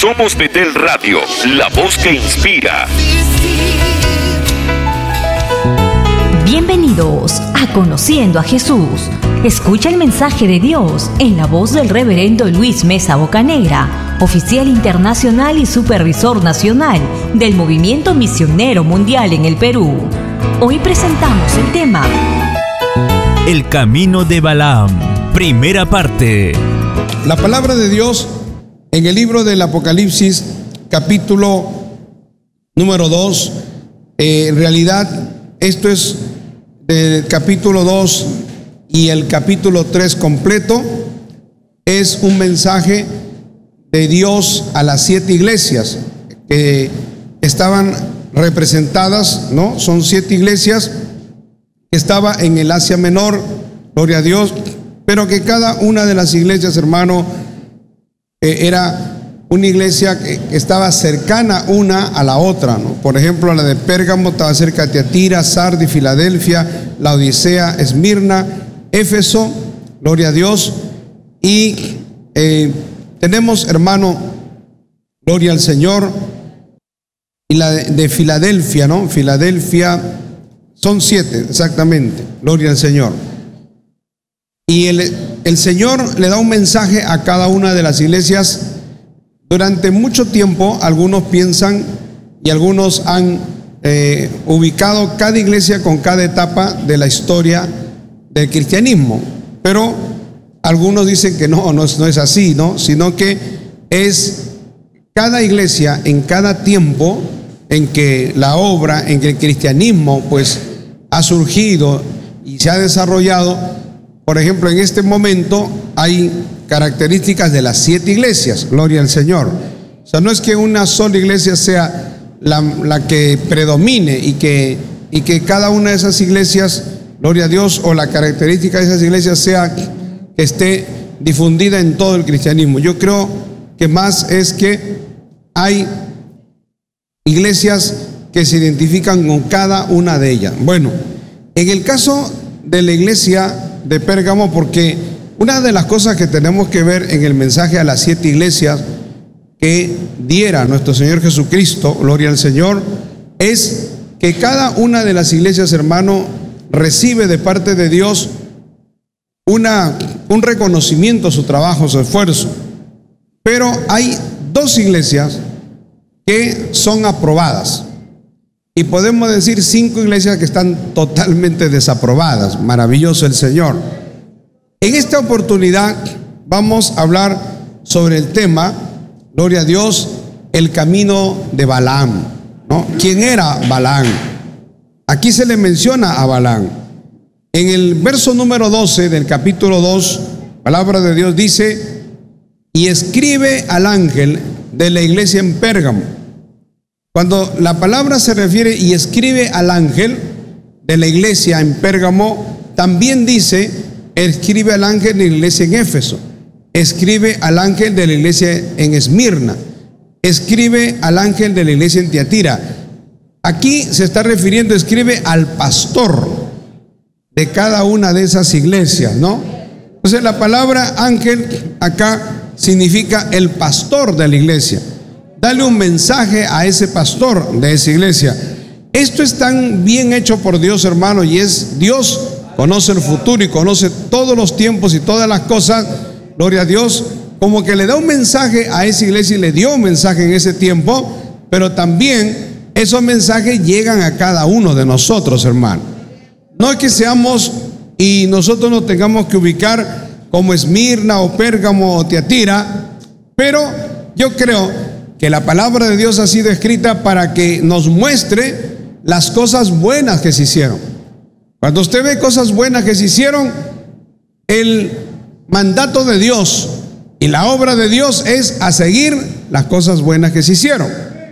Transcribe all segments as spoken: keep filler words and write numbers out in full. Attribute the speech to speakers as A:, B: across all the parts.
A: Somos Betel Radio, la voz que inspira.
B: Bienvenidos a Conociendo a Jesús. Escucha el mensaje de Dios en la voz del reverendo Luis Mesa Bocanegra, oficial internacional y supervisor nacional del Movimiento Misionero Mundial en el Perú. Hoy presentamos el tema:
C: El camino de Balaam, primera parte.
D: La palabra de Dios en el libro del Apocalipsis, capítulo número dos, eh, en realidad esto es del capítulo dos y el capítulo tres completo, es un mensaje de Dios a las siete iglesias que estaban representadas, ¿no? Son siete iglesias que estaba en el Asia Menor, gloria a Dios, pero que cada una de las iglesias, hermano, eh, era una iglesia que estaba cercana una a la otra, ¿no? Por ejemplo, la de Pérgamo estaba cerca de Tiatira, Sardis, Filadelfia, Laodicea, Esmirna, Éfeso, gloria a Dios. Y eh, tenemos, hermano, gloria al Señor, y la de, de Filadelfia, ¿no? Filadelfia, son siete exactamente, gloria al Señor. Y el, el Señor le da un mensaje a cada una de las iglesias. Durante mucho tiempo, algunos piensan y algunos han eh, ubicado cada iglesia con cada etapa de la historia del cristianismo, pero algunos dicen que no, no es, no es así, ¿no? Sino que es cada iglesia en cada tiempo en que la obra, en que el cristianismo pues ha surgido y se ha desarrollado. Por ejemplo, en este momento hay características de las siete iglesias, gloria al Señor. O sea, no es que una sola iglesia sea la, la que predomine y que, y que cada una de esas iglesias, gloria a Dios, o la característica de esas iglesias sea que esté difundida en todo el cristianismo. Yo creo que más es que hay iglesias que se identifican con cada una de ellas. Bueno, en el caso de la iglesia de Pérgamo, porque una de las cosas que tenemos que ver en el mensaje a las siete iglesias que diera nuestro Señor Jesucristo, gloria al Señor, es que cada una de las iglesias, hermano, recibe de parte de Dios una, un reconocimiento a su trabajo, a su esfuerzo. Pero hay dos iglesias que son aprobadas. Y podemos decir cinco iglesias que están totalmente desaprobadas. Maravilloso el Señor. En esta oportunidad vamos a hablar sobre el tema, gloria a Dios, el camino de Balaam, ¿no? ¿Quién era Balaam? Aquí se le menciona a Balaam. En el verso número doce del capítulo dos, palabra de Dios dice: y escribe al ángel de la iglesia en Pérgamo. Cuando la palabra se refiere y escribe al ángel de la iglesia en Pérgamo, también dice: escribe al ángel de la iglesia en Éfeso, escribe al ángel de la iglesia en Esmirna, escribe al ángel de la iglesia en Tiatira. Aquí se está refiriendo, escribe al pastor de cada una de esas iglesias, ¿no? Entonces la palabra ángel acá significa el pastor de la iglesia. Dale un mensaje a ese pastor de esa iglesia. Esto es tan bien hecho por Dios, hermano, y es Dios conoce el futuro y conoce todos los tiempos y todas las cosas, gloria a Dios, como que le da un mensaje a esa iglesia y le dio un mensaje en ese tiempo, pero también esos mensajes llegan a cada uno de nosotros, hermano. No es que seamos y nosotros nos tengamos que ubicar como Esmirna o Pérgamo o Tiatira, pero yo creo que la palabra de Dios ha sido escrita para que nos muestre las cosas buenas que se hicieron. Cuando usted ve cosas buenas que se hicieron, el mandato de Dios y la obra de Dios es a seguir las cosas buenas que se hicieron.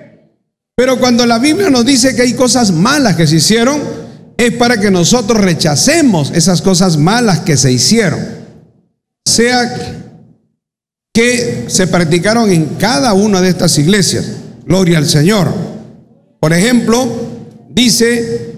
D: Pero cuando la Biblia nos dice que hay cosas malas que se hicieron, es para que nosotros rechacemos esas cosas malas que se hicieron, sea que se practicaron en cada una de estas iglesias. Gloria al Señor. Por ejemplo, dice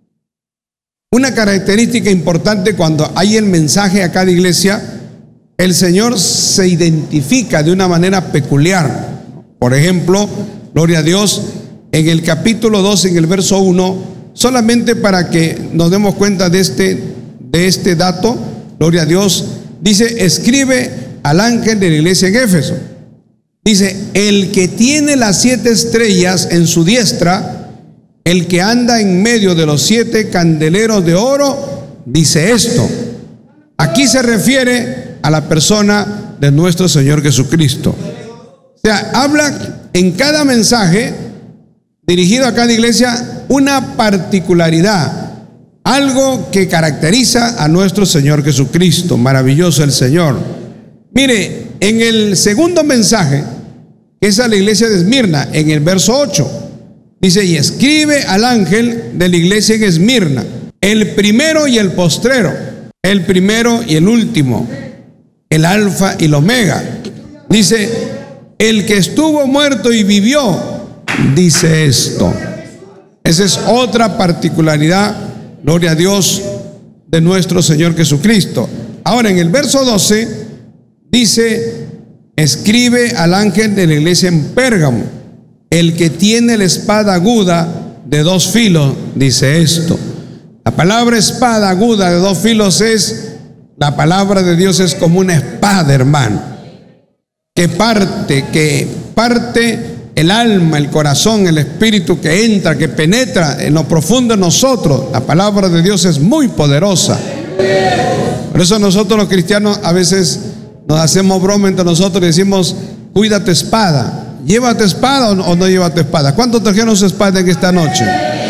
D: una característica importante cuando hay el mensaje a cada iglesia, el Señor se identifica de una manera peculiar. Por ejemplo, gloria a Dios, en el capítulo dos, en el verso uno, solamente para que nos demos cuenta de este, de este dato, gloria a Dios, dice, escribe al ángel de la iglesia en Éfeso. Dice, el que tiene las siete estrellas en su diestra, el que anda en medio de los siete candeleros de oro, dice esto. Aquí se refiere a la persona de nuestro Señor Jesucristo. O sea, habla en cada mensaje dirigido a cada iglesia una particularidad, algo que caracteriza a nuestro Señor Jesucristo. Maravilloso el Señor. Mire, en el segundo mensaje, que es a la iglesia de Esmirna, en el verso ocho, dice, y escribe al ángel de la iglesia en Esmirna, el primero y el postrero, el primero y el último, el alfa y el omega. Dice, el que estuvo muerto y vivió, dice esto. Esa es otra particularidad, gloria a Dios, de nuestro Señor Jesucristo. Ahora, en el verso doce, dice, escribe al ángel de la iglesia en Pérgamo, el que tiene la espada aguda de dos filos, dice esto. La palabra espada aguda de dos filos es, la palabra de Dios es como una espada, hermano, que parte, que parte el alma, el corazón, el espíritu, que entra, que penetra en lo profundo de nosotros. La palabra de Dios es muy poderosa. Por eso nosotros los cristianos a veces nos hacemos broma entre nosotros y decimos, cuida tu espada. ¿Llévate espada o no, o no llévate espada? ¿Cuántos trajeron su espada en esta noche?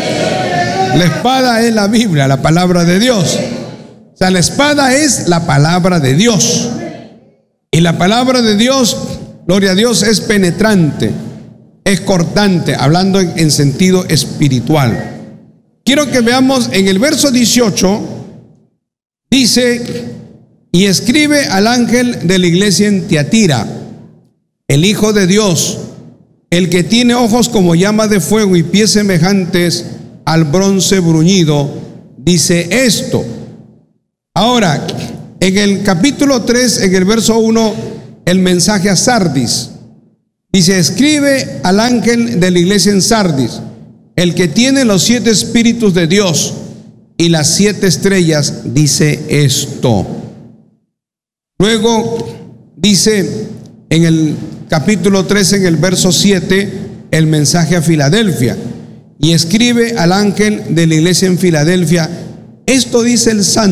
D: La espada es la Biblia, la palabra de Dios. O sea, la espada es la palabra de Dios. Y la palabra de Dios, gloria a Dios, es penetrante, es cortante, hablando en, en sentido espiritual. Quiero que veamos en el verso dieciocho, dice, y escribe al ángel de la iglesia en Tiatira, el Hijo de Dios, el que tiene ojos como llama de fuego y pies semejantes al bronce bruñido, dice esto. Ahora, en el capítulo tres, en el verso uno, el mensaje a Sardis, dice, escribe al ángel de la iglesia en Sardis, el que tiene los siete espíritus de Dios y las siete estrellas, dice esto. Luego dice en el capítulo tres, en el verso siete, el mensaje a Filadelfia, y escribe al ángel de la iglesia en Filadelfia, esto dice el santo